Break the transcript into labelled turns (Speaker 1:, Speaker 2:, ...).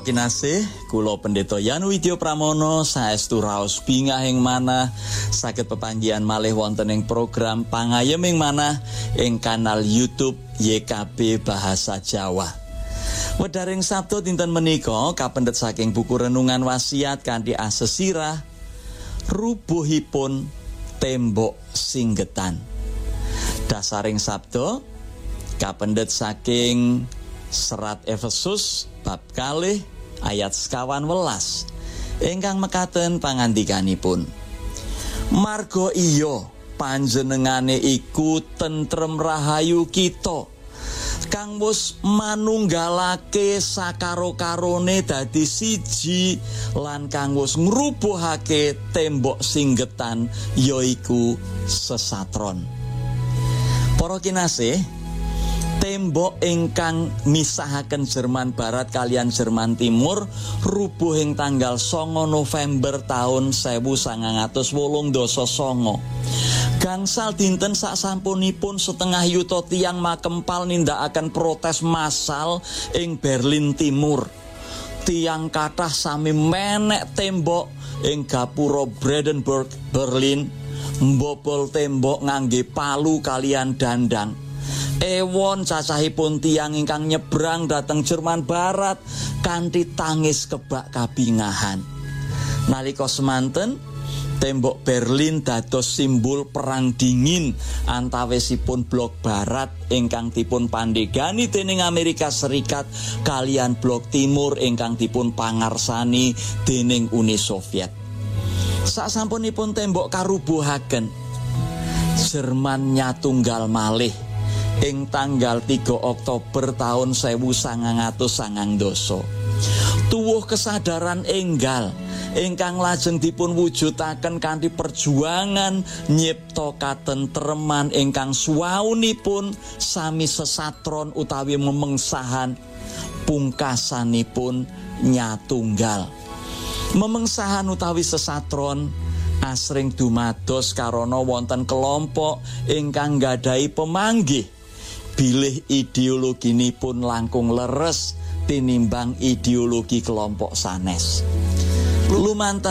Speaker 1: kinasih, kula Pendeta Yanu Widya Pramono saestu raos bingahing manah saged pepanggihan malih wonten ing program pangayeming manah ing kanal YouTube YKB Bahasa Jawa. Wedharing Sabtu dinten menika kapendhet saking buku renungan wasiat kanthi asesirah rubuhipun tembok singgetan. Dasaring Sabtu kapendhet saking Serat Efesus bab kalih ayat 11 ingkang mekaten pangandikanipun. Marga iya panjenengane iku tentrem rahayu kita kang wis manunggalake sakaro-karone dadi siji lan kang wis ngrubuhake tembok singgetan yaiku sesatron. Para kinasih, tembok ingkang misahaken Jerman Barat kalian Jerman Timur rubuh ing tanggal 9 November tahun 1989. Gangsal dinten saksampunipun setengah yuta tiyang makempal nindakaken protes massal ing Berlin Timur. Tiyang kathah sami menek tembok ing gapura Brandenburg Berlin, mbobol tembok ngangge palu kalian dandang. Ewon cacahipun tiyang ingkang nyebrang dhateng Jerman Barat kanthi tangis kebak kabingahan. Nalika semanten tembok Berlin dados simbol perang dingin antawisipun blok Barat ingkang dipun pandegani dening Amerika Serikat kalian blok Timur ingkang dipun pangarsani dening Uni Soviet. Sasampunipun tembok karubuhaken, Jerman nyatunggal malih ing tanggal 3 Oktober tahun 1990. Tuwuh kesadaran enggal ingkang lajeng dipun wujudaken kanthi perjuangan nyipta katentreman ingkang suwaunipun sami sesatron utawi memengsahan pungkasanipun nyatunggal. Memengsahan utawi sesatron asring dumados karana wonten kelompok ingkang nggadhahi pemanggih bilih ideologinipun langkung leres tinimbang ideologi kelompok sanes. Lumantar